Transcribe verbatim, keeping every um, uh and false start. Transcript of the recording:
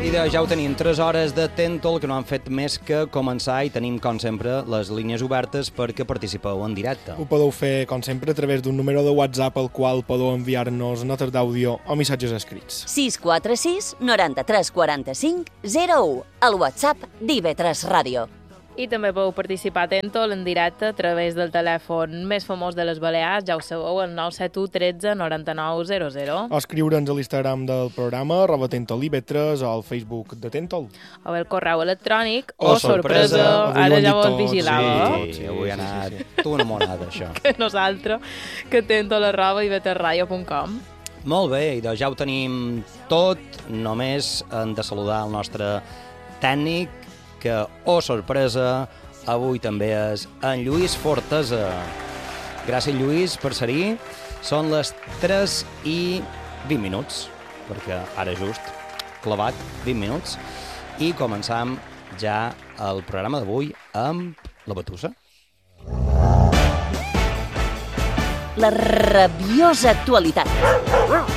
I de, ja ho tenim, tres hores de Tentol que no han fet més que començar i tenim, com sempre, les línies obertes perquè participeu en directe. Ho podeu fer, com sempre, a través d'un número de WhatsApp al qual podeu enviar-nos notes d'àudio o missatges escrits. sis quatre sis noranta-tres quaranta-cinc zero u, el WhatsApp d'I V tres Ràdio. I també podeu participar a Tentol en directe a través del telèfon més famós de les Balears, ja ho sabeu, el nou set u tretze noranta-nou zero zero. O escriure'ns a l'Instagram del programa, arroba Tentol I V tres, o al Facebook de Tentol. O el correu electrònic, Oh, o sorpresa, sorpresa. ara Avui ho ja han ho dit tots, vigilava. Sí, sí, avui ha anat tu enamorada, això. Que nosaltres, que tentol arroba i v t radio punt com. Molt bé, i doncs ja ho tenim tot, només hem de saludar el nostre tècnic, que, oh sorpresa, avui també és en Lluís Fortesa. Gràcies, Lluís, per ser-hi. Són les tres i vint minuts, perquè ara just, clavat, vint minuts, i començam ja el programa d'avui amb la Batussa. La rabiosa actualitat.